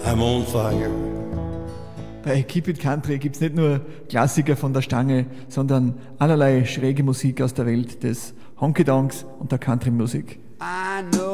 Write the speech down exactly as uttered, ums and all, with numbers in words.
I'm on fire. Bei Keep It Country gibt es nicht nur Klassiker von der Stange, sondern allerlei schräge Musik aus der Welt des Honky-Donks und der Country-Musik. I know